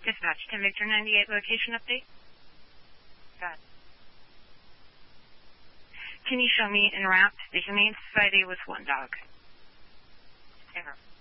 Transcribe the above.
Dispatch 10 Victor 98 location update. Got it. Can you show me en route the Humane Society with one dog? Error.